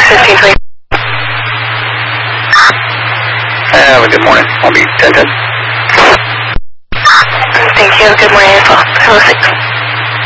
1520. Have a good morning. I'll be 1010. Thank you. Good morning, info. 506.